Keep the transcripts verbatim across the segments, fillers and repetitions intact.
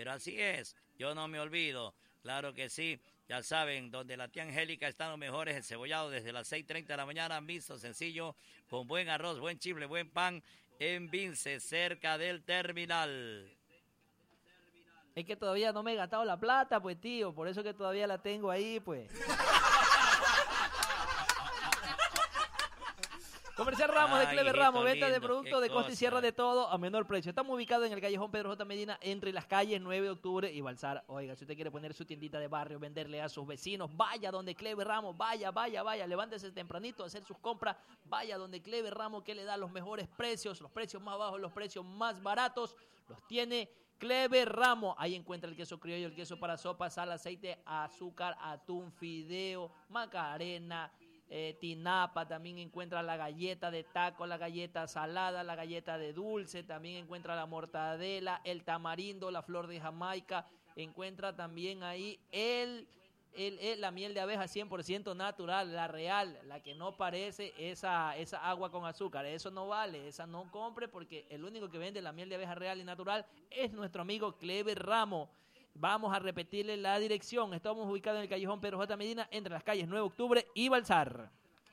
pero así es, yo no me olvido, claro que sí, ya saben, donde la tía Angélica están los mejores encebollados desde las seis treinta de la mañana, mixto, sencillo, con buen arroz, buen chifle, buen pan, en Vince, cerca del terminal. Es que todavía no me he gastado la plata, pues, tío, por eso que todavía la tengo ahí, pues. Comercial Ramos de Clever Ramos, venta de productos de costa y sierra de todo a menor precio. Estamos ubicados en el callejón Pedro J. Medina, entre las calles nueve de octubre y Balsar. Oiga, si usted quiere poner su tiendita de barrio, venderle a sus vecinos, vaya donde Clever Ramos, vaya, vaya, vaya, levántese tempranito a hacer sus compras, vaya donde Clever Ramos, que le da los mejores precios, los precios más bajos, los precios más baratos, los tiene Clever Ramos. Ahí encuentra el queso criollo, el queso para sopa, sal, aceite, azúcar, atún, fideo, macarena, Eh, tinapa, también encuentra la galleta de taco, la galleta salada, la galleta de dulce, también encuentra la mortadela, el tamarindo, la flor de Jamaica, encuentra también ahí el, el, el la miel de abeja cien por ciento natural, la real, la que no parece esa, esa agua con azúcar, eso no vale, esa no compre porque el único que vende la miel de abeja real y natural es nuestro amigo Clever Ramos. Vamos a repetirle la dirección. Estamos ubicados en el callejón Pedro J. Medina, entre las calles nueve de octubre y Balsar.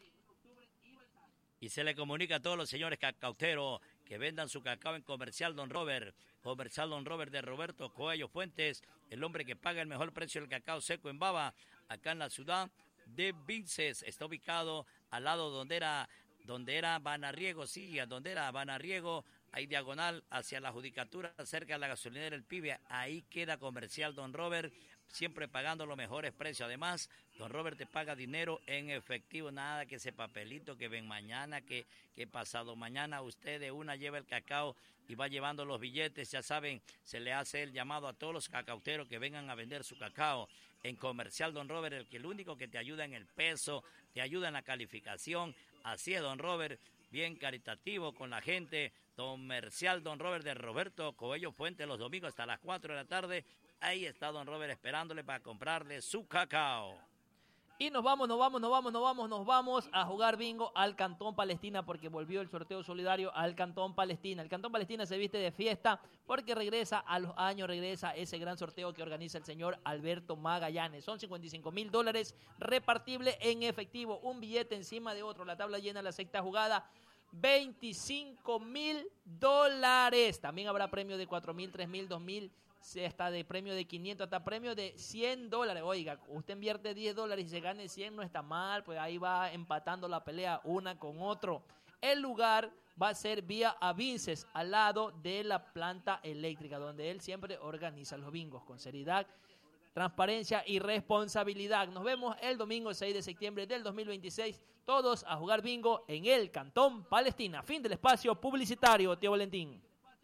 Y se le comunica a todos los señores cacauteros que vendan su cacao en Comercial Don Robert. Comercial Don Robert de Roberto Coello Fuentes, el hombre que paga el mejor precio del cacao seco en baba, acá en la ciudad de Vinces. Está ubicado al lado donde era, donde era Banarriego, sí, donde era Banarriego, ahí diagonal hacia la judicatura, cerca de la gasolinera El Pibe, ahí queda Comercial Don Robert, siempre pagando los mejores precios. Además, Don Robert te paga dinero en efectivo, nada que ese papelito que ven mañana, que, que pasado mañana usted de una lleva el cacao y va llevando los billetes. Ya saben, se le hace el llamado a todos los cacauteros que vengan a vender su cacao en Comercial Don Robert, el que el único que te ayuda en el peso, te ayuda en la calificación. Así es Don Robert, bien caritativo con la gente. Comercial Don Robert de Roberto Coello Fuente, los domingos hasta las cuatro de la tarde. Ahí está Don Robert esperándole para comprarle su cacao. Y nos vamos, nos vamos, nos vamos, nos vamos, nos vamos a jugar bingo al Cantón Palestina porque volvió el sorteo solidario al Cantón Palestina. El Cantón Palestina se viste de fiesta porque regresa a los años, regresa ese gran sorteo que organiza el señor Alberto Magallanes. Son cincuenta y cinco mil dólares repartible en efectivo, un billete encima de otro. La tabla llena la sexta jugada. veinticinco mil dólares. También habrá premio de cuatro mil, tres mil, dos mil, hasta de premio de quinientos, hasta premio de cien dólares. Oiga, usted invierte diez dólares y se gane cien, no está mal, pues ahí va empatando la pelea una con otro. El lugar va a ser vía Avinces, al lado de la planta eléctrica, donde él siempre organiza los bingos con seriedad, transparencia y responsabilidad. Nos vemos el domingo seis de septiembre del dos mil veintiséis, todos a jugar bingo en el Cantón Palestina. Fin del espacio publicitario, tío Valentín.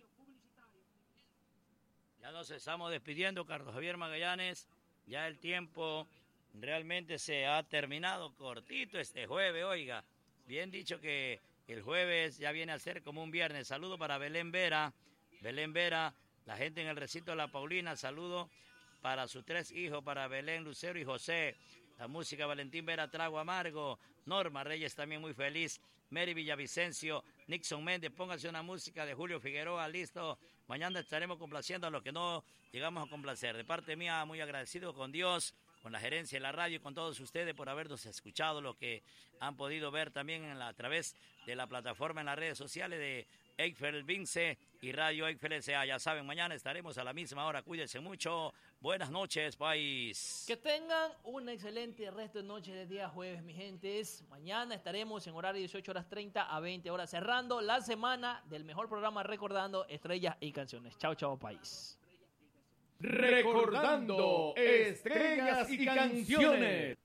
Ya nos estamos despidiendo, Carlos Javier Magallanes. Ya el tiempo realmente se ha terminado cortito este jueves, oiga. Bien dicho que el jueves ya viene a ser como un viernes. Saludo para Belén Vera. Belén Vera, la gente en el recinto de La Paulina, saludo para sus tres hijos, para Belén, Lucero y José. La música Valentín Vera, Trago Amargo. Norma Reyes también muy feliz. Mary Villavicencio, Nixon Méndez, póngase una música de Julio Figueroa, listo. Mañana estaremos complaciendo a los que no llegamos a complacer. De parte mía, muy agradecido con Dios, con la gerencia de la radio y con todos ustedes por habernos escuchado, lo que han podido ver también en la, a través de la plataforma en las redes sociales de Eiffel Vince y Radio Eiffel S A. Ya saben, mañana estaremos a la misma hora. Cuídense mucho. Buenas noches, país. Que tengan un excelente resto de noche de día jueves, mi gentes. Mañana estaremos en horario dieciocho horas treinta a veinte horas, cerrando la semana del mejor programa recordando estrellas y canciones. Chao, chao, país. Recordando estrellas y canciones.